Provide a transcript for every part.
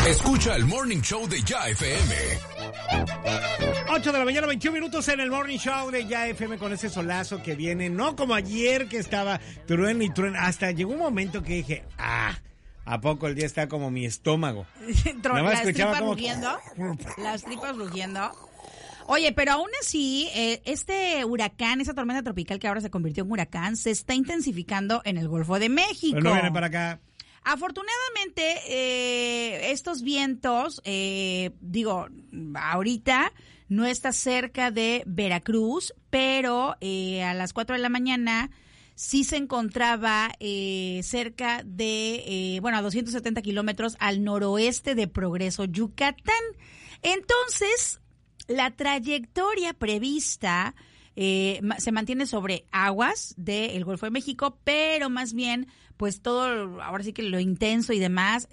Escucha el Morning Show de Ya FM. 8 de la mañana, 21 minutos en el Morning Show de Ya FM con ese solazo que viene, no como ayer que estaba trueno y trueno. Hasta llegó un momento que dije, ¿a poco el día está como mi estómago? Las tripas rugiendo. Las tripas rugiendo. Oye, pero aún así, este huracán, esa tormenta tropical que ahora se convirtió en huracán, se está intensificando en el Golfo de México. Pero no viene para acá. Afortunadamente, estos vientos, ahorita no está cerca de Veracruz, pero a las 4 de la mañana sí se encontraba cerca de, a 270 kilómetros al noroeste de Progreso, Yucatán. Entonces, la trayectoria prevista se mantiene sobre aguas del Golfo de México, pero más bien, pues todo, ahora sí que lo intenso y demás,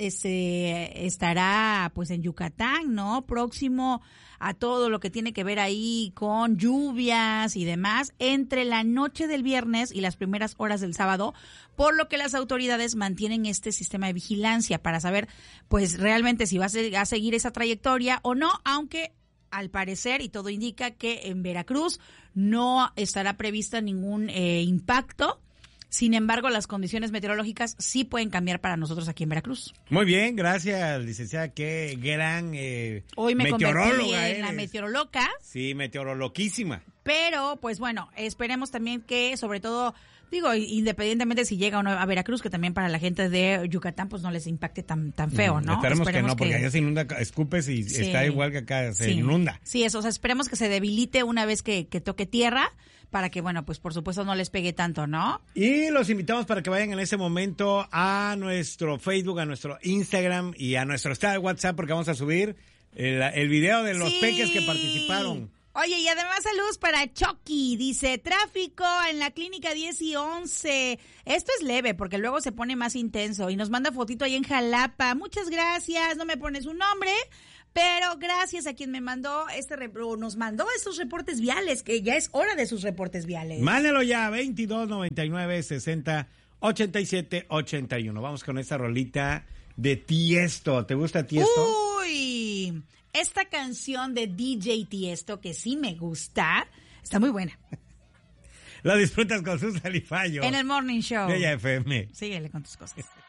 estará pues en Yucatán, ¿no? Próximo a todo lo que tiene que ver ahí con lluvias y demás, entre la noche del viernes y las primeras horas del sábado, por lo que las autoridades mantienen este sistema de vigilancia para saber, pues realmente si va a seguir esa trayectoria o no, aunque al parecer, y todo indica que en Veracruz no estará prevista ningún impacto. Sin embargo, las condiciones meteorológicas sí pueden cambiar para nosotros aquí en Veracruz. Muy bien, gracias, licenciada. Qué gran hoy me meteoróloga convertí en la meteoroloca. Sí, meteoroloquísima. Pero, pues bueno, esperemos también que, sobre todo, independientemente si llega o no a Veracruz, que también para la gente de Yucatán, pues no les impacte tan feo, ¿no? Esperemos que no, porque allá se inunda, escupes y sí, está igual que acá, se inunda. Sí, eso, o sea, esperemos que se debilite una vez que toque tierra, para que, bueno, pues por supuesto no les pegue tanto, ¿no? Y los invitamos para que vayan en ese momento a nuestro Facebook, a nuestro Instagram y a nuestro estado de WhatsApp, porque vamos a subir el video de los peques que participaron. Oye, y además saludos para Chucky, dice, tráfico en la clínica 10 y 11. Esto es leve porque luego se pone más intenso y nos manda fotito ahí en Jalapa. Muchas gracias, no me pones un nombre, pero gracias a quien me mandó nos mandó estos reportes viales, que ya es hora de sus reportes viales. Mándelo ya, 22 99 60 87 81. Vamos con esta rolita de Tiesto. ¿Te gusta Tiesto? Uy, esta canción de DJ Tiesto, que sí me gusta, está muy buena. La disfrutas con Susan y Fallo. En el Morning Show. De Ya FM. Síguele con tus cosas.